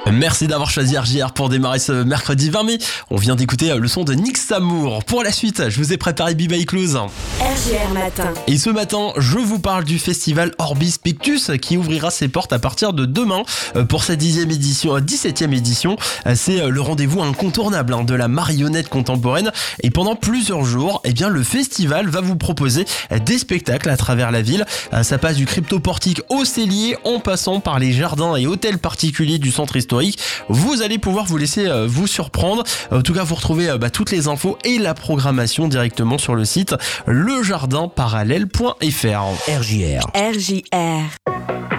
Merci d'avoir choisi RJR pour démarrer ce mercredi 20 mai. On vient d'écouter le son de Nick Samour. Pour la suite, je vous ai préparé Be My Close. RJR Matin. Et ce matin, je vous parle du festival Orbis Pictus qui ouvrira ses portes à partir de demain pour sa 17e édition. C'est le rendez-vous incontournable de la marionnette contemporaine. Et pendant plusieurs jours, le festival va vous proposer des spectacles à travers la ville. Ça passe du crypto-portique au cellier en passant par les jardins et hôtels particuliers du centre historique. Vous allez pouvoir vous laisser vous surprendre. En tout cas, vous retrouvez toutes les infos et la programmation directement sur le site lejardinparallèle.fr. RJR. RJR.